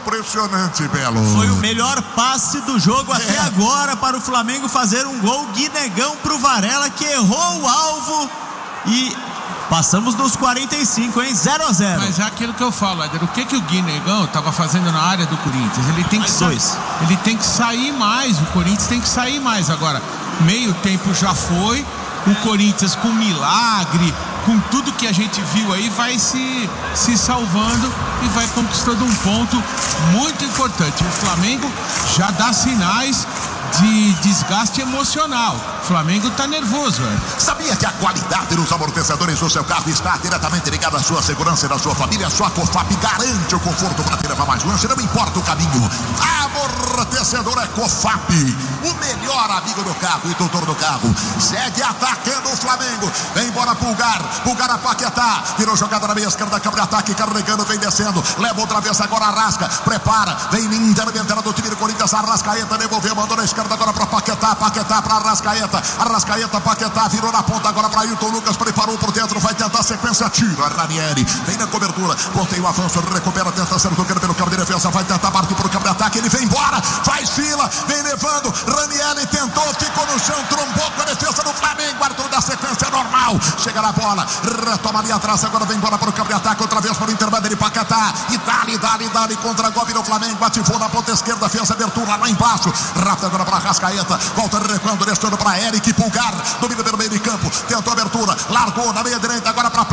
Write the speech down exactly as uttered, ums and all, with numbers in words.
impressionante, Belo. Foi o melhor passe do jogo é. até agora para o Flamengo fazer um gol. Guinegão pro Varela, que errou o alvo. E passamos dos quarenta e cinco, hein? zero a zero. Mas é aquilo que eu falo, Éder, o que que o Guinegão estava fazendo na área do Corinthians? Ele tem que dois. Ele tem que sair mais, o Corinthians tem que sair mais. Agora, meio tempo já foi, o Corinthians com milagre, com tudo que a gente viu aí, vai se, se salvando e vai conquistando um ponto muito importante. O Flamengo já dá sinais de desgaste emocional. O Flamengo tá nervoso, velho. Sabia que a qualidade dos amortecedores do seu carro está diretamente ligada à sua segurança e da sua família? A sua Cofap garante o conforto para te levar mais longe, não importa o caminho. Amortecedor é Cofap, o melhor amigo do carro e tutor do carro. Segue atacando o Flamengo. Vem embora Pulgar, Pulgar a Paquetá, virou jogada na meia esquerda, câmbio ataque, carregando, vem descendo, leva outra vez agora Arrasca, prepara, vem interventora do time do Corinthians, Arrascaeta devolveu, mandou na esquerda agora para Paquetá, Paquetá para Arrascaeta, Arrascaeta, Paquetá, virou na ponta agora para Ailton Lucas, preparou por dentro, vai tentar a sequência, tira Ranieri, vem na cobertura, contém o avanço, recupera, tenta ser tocando pelo campo de defesa, vai tentar partir para o campo de ataque, ele vem embora, faz fila, vem levando, Ranieri tentou, ficou no chão, trombou com a defesa do Flamengo, Arthur da sequência normal, chega na bola, retoma ali atrás, agora vem embora para o campo de ataque, outra vez para o intervalo de Paquetá, e dali, dali, dali, contra golpe do Flamengo, ativou na ponta esquerda, fez a abertura lá embaixo, rápido agora para Arrascaeta, volta recuando, deixando para Eric Pulgar, domina pelo meio de campo, tentou a abertura, largou na meia direita, agora para